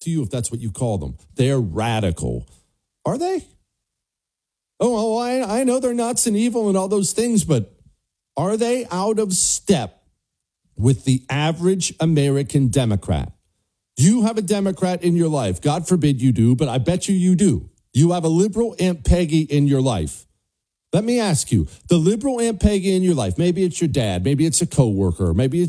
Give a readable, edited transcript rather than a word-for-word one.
to you if that's what you call them. They're radical. Are they? Oh, I know they're nuts and evil and all those things, but are they out of step with the average American Democrat? You have a Democrat in your life. God forbid you do, but I bet you do. You have a liberal Aunt Peggy in your life. Let me ask you, the liberal Aunt Peggy in your life, maybe it's your dad, maybe it's a coworker, maybe it's